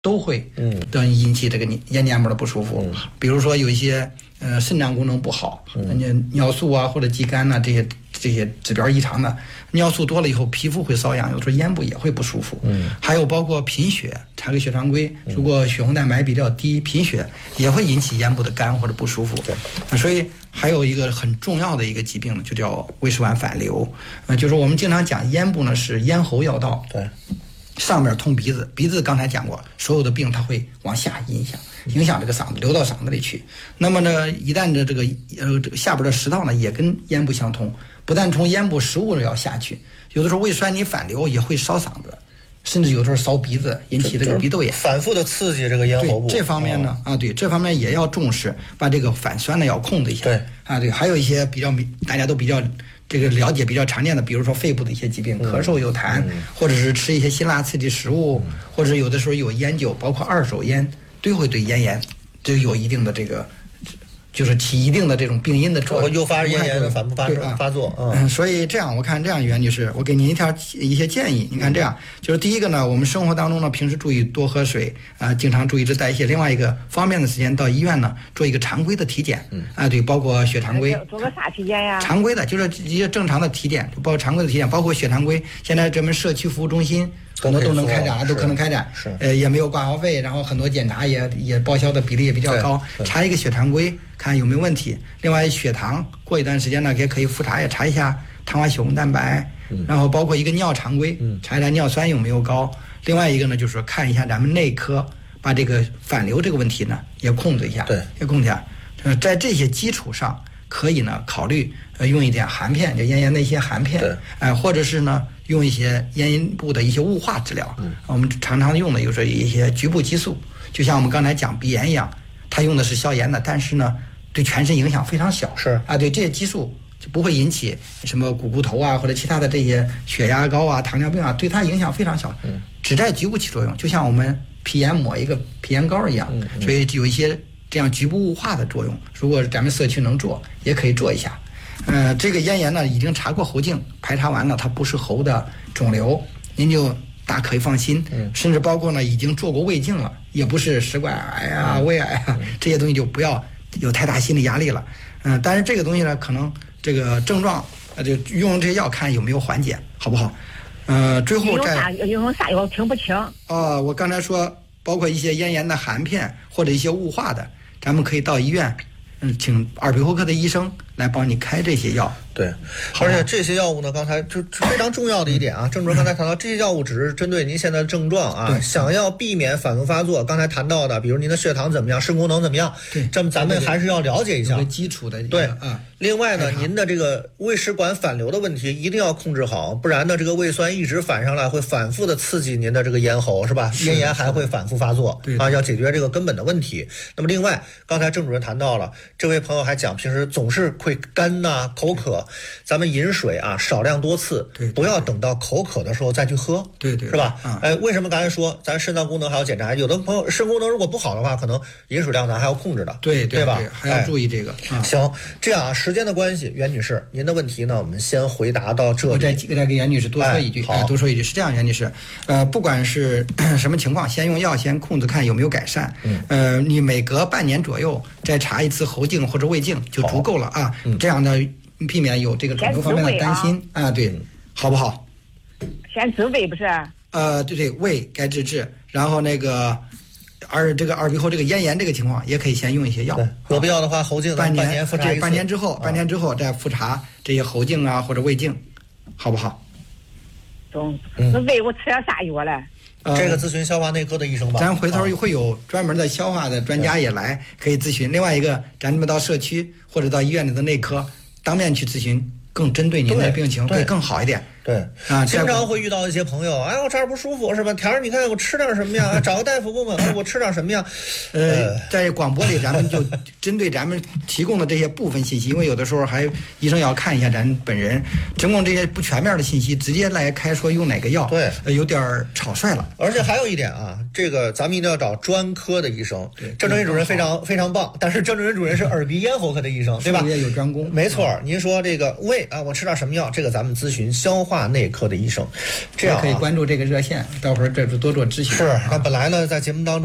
都会引起这个咽黏膜的不舒服。比如说有一些肾脏功能不好，尿素啊或者肌酐呐这些指标异常的，尿素多了以后皮肤会瘙痒，有时候咽部也会不舒服。还有包括贫血，查个血常规，如果血红蛋白比较低，贫血也会引起咽部的干或者不舒服。所以还有一个很重要的一个疾病呢，就叫胃食管反流。就是我们经常讲咽部呢是咽喉要道，对，上面通鼻子，鼻子刚才讲过，所有的病它会往下影响这个嗓子，流到嗓子里去。那么呢，一旦这个下边的食道呢也跟咽部相通，不但从咽部食物要下去，有的时候胃酸你反流也会烧嗓子，甚至有时候烧鼻子，引起这个鼻窦炎， 反复的刺激这个咽喉部。 这方面呢，对这方面也要重视，把这个反酸呢要控制一下。对，还有一些大家都比较这个了解比较常见的，比如说肺部的一些疾病，咳嗽有痰，或者是吃一些辛辣刺激食物，或者有的时候有烟酒，包括二手烟，都会对咽炎就有一定的这个，就是起一定的这种病因的作用， 诱发咽炎的反复发作。 所以这样我看这样，袁女士，我给您一些建议。你看这样，就是第一个呢，我们生活当中呢，平时注意多喝水经常注意代谢。另外一个方便的时间到医院呢做一个常规的体检。对，包括血常规。 做个啥体检呀？ 常规的就是一些正常的体检，包括常规的体检，包括血常规。现在专门社区服务中心很多都能开展了，都可能开展。也没有挂号费，然后很多检查也报销的比例也比较高。查一个血常规，看有没有问题。另外血糖过一段时间呢，也可以复查，也查一下糖化血红蛋白，然后包括一个尿常规，查一查尿酸有没有高。另外一个呢，就是说看一下咱们内科，把这个反流这个问题呢也控制一下，也控制一下。在这些基础上，可以呢考虑用一点含片，就咽炎的一些含片，或者是呢用一些咽部的一些雾化治疗。我们常常用的就是一些局部激素，就像我们刚才讲鼻炎一样，它用的是消炎的，但是呢对全身影响非常小。对这些激素就不会引起什么股头啊或者其他的这些血压高啊、糖尿病啊，对它影响非常小，只在局部起作用，就像我们皮炎抹一个皮炎膏一样。所以有一些这样局部雾化的作用，如果咱们社区能做，也可以做一下。这个咽炎呢已经查过喉镜，排查完了，它不是喉的肿瘤，您就大可以放心。甚至包括呢已经做过胃镜了，也不是食管癌啊、胃癌啊，这些东西就不要有太大心理压力了。但是这个东西呢，可能这个症状就用这些药看有没有缓解，好不好？最后用啥药听不清。 我刚才说包括一些咽炎的含片或者一些雾化的，咱们可以到医院，请耳鼻喉科的医生来帮你开这些药。 对，而且这些药物呢，刚才就非常重要的一点啊，郑主任刚才谈到，这些药物只是针对您现在的症状啊，想要避免反复发作，刚才谈到的，比如您的血糖怎么样，肾功能怎么样，这么咱们还是要了解一下基础的。 另外呢，您的这个胃食管反流的问题一定要控制好，不然呢，这个胃酸一直反上来，会反复的刺激您的这个咽喉，是吧？咽炎还会反复发作要解决这个根本的问题。那么另外，刚才郑主任谈到了，这位朋友还讲，平时总是会干呐、口渴。咱们饮水啊，少量多次，不要等到口渴的时候再去喝，是吧？为什么刚才说咱肾脏功能还要检查？有的朋友肾功能如果不好的话，可能饮水量咱还要控制的，对吧？ 还要注意这个。 行，这样啊，时间的关系，袁女士，您的问题呢，我们先回答到这里。 我再给袁女士多说一句，多说一句，是这样，袁女士，不管是什么情况，先用药先控制看有没有改善。你每隔半年左右再查一次喉镜或者胃镜就足够了啊。这样的。避免有这个肿瘤方面的担心对，好不好？ 先治胃不是？ 对，胃该治，然后那个耳鼻喉这个咽炎这个情况，也可以先用一些药。 有必要的话，喉镜半年复查一次。 半年之后再复查这些喉镜啊或者胃镜，好不好？ 那胃我吃点啥药嘞？ 这个咨询消化内科的医生吧。 咱回头会有专门的消化的专家也来，可以咨询。另外一个，咱们到社区或者到医院里的内科。当面去咨询，更针对您的病情会更好一点。 经常会遇到一些朋友，我这儿不舒服是吧？田儿，你看我吃点什么呀？找个大夫问问，我吃点什么呀？ 在广播里咱们就针对咱们提供的这些部分信息，因为有的时候还医生要看一下咱本人，提供这些不全面的信息，直接来开说用哪个药，有点草率了。 而且还有一点啊，这个咱们一定要找专科的医生。郑正云主任非常非常棒，但是郑正云主任是耳鼻咽喉科的医生，对吧？ 也有专攻。 没错，您说这个胃啊，我吃点什么药？这个咱们咨询消化化内科的医生。这样可以关注这个热线，到会儿多做咨询。 是，那本来呢，在节目当中。